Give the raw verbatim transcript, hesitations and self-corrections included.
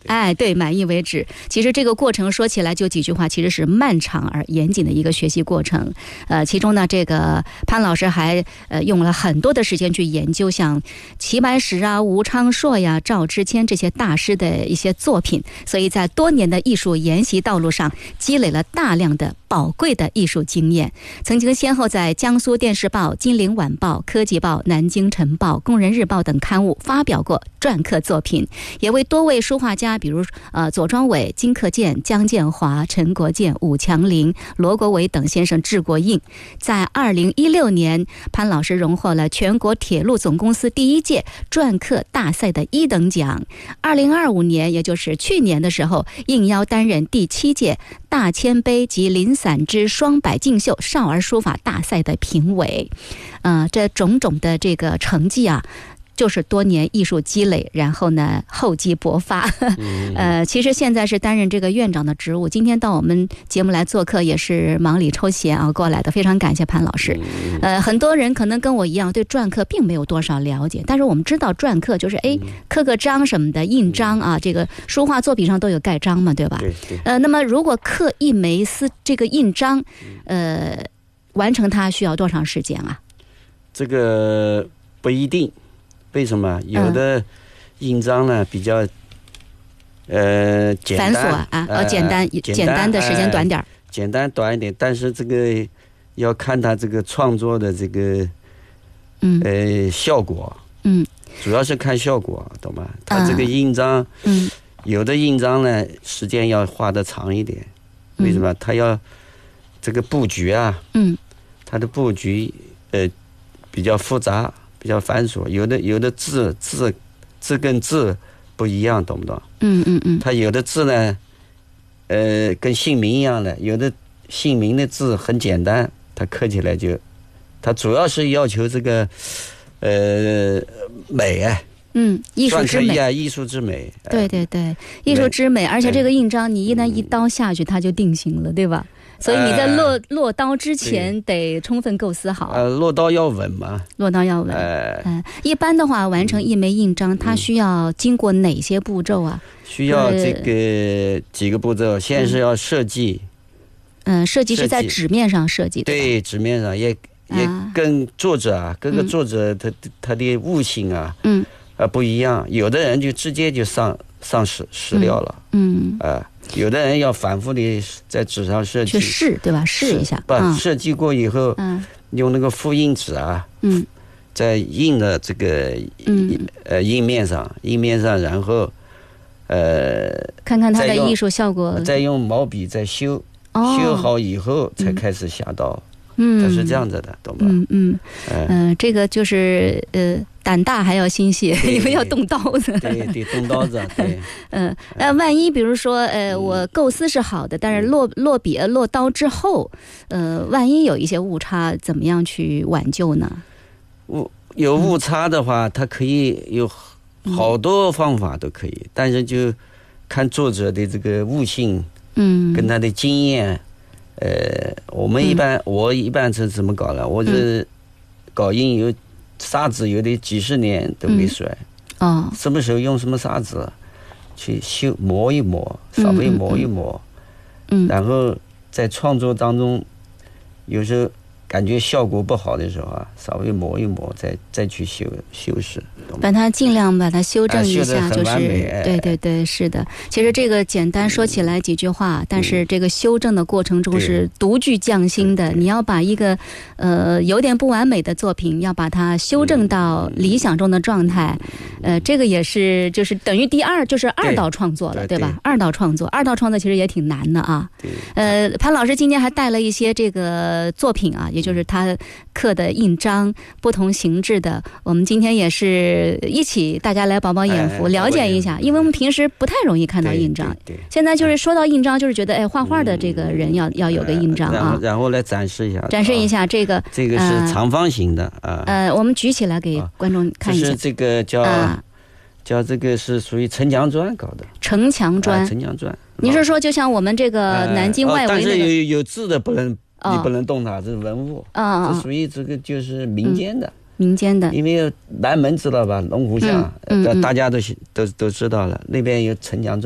哎，对，满意为止。其实这个过程说起来就几句话，其实是漫长而严谨的一个学习过程。呃，其中呢，这个潘老师还呃用了很多的时间去研究像齐白石啊、吴昌硕呀、赵之谦这些大师的一些作品，所以在多年的艺术研习道路上积累了大量的宝贵的艺术经验。曾经先后在江苏电视报、金陵晚报、科技报、南京晨报、工人日报等刊物发表过篆刻作品，也为多位书画家，比如呃左庄伟、金克健、江建华、陈国建、武强林、罗国伟等先生制过印。在二零一六年，潘老师荣获了全国铁路总公司第一届篆刻大赛的一等奖。二零二五年，也就是去年的时候，应邀担任第七届大千杯及林散之双百竞秀少儿书法大赛的评委。呃，这种种的这个成绩啊，就是多年艺术积累，然后呢厚积薄发。呃，其实现在是担任这个院长的职务，今天到我们节目来做客也是忙里抽闲啊过来的，非常感谢潘老师。呃，很多人可能跟我一样对篆刻并没有多少了解，但是我们知道篆刻就是哎刻个章什么的，印章啊，这个书画作品上都有盖章嘛，对吧？ 对对。 呃，那么如果刻一枚丝这个印章，呃，完成它需要多长时间啊？ 这个不一定。为什么有的印章呢比较呃简单繁琐啊？呃，简单简单的时间短点、呃、 简单短一点，但是这个要看它这个创作的这个嗯呃效果，嗯，主要是看效果，懂吗？它这个印章，嗯，有的印章呢时间要画得长一点，为什么？它要这个布局啊，嗯，它的布局呃比较复杂。比较繁琐，有的有的字字字跟字不一样，懂不懂？嗯嗯嗯。它有的字呢，呃，跟姓名一样的，有的姓名的字很简单，它刻起来就，它主要是要求这个，呃，美啊。嗯，艺术之美啊，艺术之美。 对对对，艺术之美，而且这个印章你一旦一刀下去，它就定型了，对吧？所以你在落、呃、落刀之前得充分构思好。 呃，落刀要稳嘛。落刀要稳。呃，呃一般的话，完成一枚印章，它需要经过哪些步骤啊？ 需要这个几个步骤，先是要设计。 嗯、呃，设计是在纸面上设计的。 对，纸面上也也跟作者啊，各个作者他、嗯、他的悟性啊，嗯，啊不一样。有的人就直接就上上石石料了，嗯，啊。呃有的人要反复的在纸上设计， 去试，对吧？试一下， 不、嗯、设计过以后，嗯，用那个复印纸啊，嗯，在印的这个嗯呃印面上，印面上，然后呃， 看看它的艺术效果， 再用毛笔再修，哦、修好以后才开始下刀，嗯，它是这样子的，懂吧？ 嗯嗯嗯、呃，这个就是呃。胆大还要心细，因为要动刀子。 对对，动刀子。对， 嗯，呃，万一比如说，呃，我构思是好的，但是落落笔落刀之后，呃，万一有一些误差，怎么样去挽救呢？ 误有误差的话，它可以有好多方法都可以，嗯、但是就看作者的这个悟性，嗯，跟他的经验。呃，我们一般、嗯、我一般是怎么搞呢？我是搞印有。砂纸有的几十年都没衰，嗯，哦，什么时候用什么砂纸去修磨一磨，稍微磨一磨，嗯，然后在创作当中，有时候感觉效果不好的时候啊，稍微磨一磨，再再去修修饰， 把它尽量把它修正一下，就是、 哎、 对对对，是的。其实这个简单说起来几句话，嗯、但是这个修正的过程中是独具匠心的。你要把一个呃有点不完美的作品，要把它修正到理想中的状态，嗯、呃，这个也是就是等于第二就是二道创作了， 对, 对吧？对二道创作，二道创作其实也挺难的啊。呃，潘老师今天还带了一些这个作品啊。也就是他刻的印章，不同形制的。我们今天也是一起大家来饱饱眼福，了解一下，因为我们平时不太容易看到印章。对对对，现在就是说到印章，就是觉得哎，画画的这个人要、嗯、要有个印章啊。 然后然后来展示一下， 展示一下这个。 这个是长方形的啊。 呃，我们举起来给观众看一下。 就是这个叫、啊、叫这个是属于城墙砖搞的。 城墙砖。 城墙砖。 你是说就像我们这个南京外围、那个呃哦、 但是有有字的不能。你不能动它，这是文物啊，这属于这个就是民间的，嗯、 民间的。 因为南门知道吧，龙虎巷，嗯嗯、大家都都都知道了，那边有城墙砖。